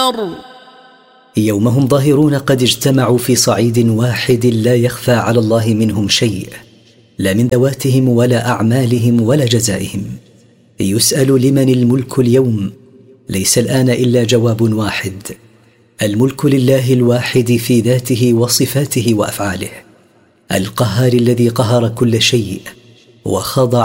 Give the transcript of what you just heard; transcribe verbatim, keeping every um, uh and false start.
أكبر. يوم هم ظاهرون قد اجتمعوا في صعيد واحد لا يخفى على الله منهم شيء، لا من ذواتهم ولا أعمالهم ولا جزائهم. يسأل لمن الملك اليوم؟ ليس الآن إلا جواب واحد: الملك لله الواحد في ذاته وصفاته وأفعاله، القهار الذي قهر كل شيء وخضع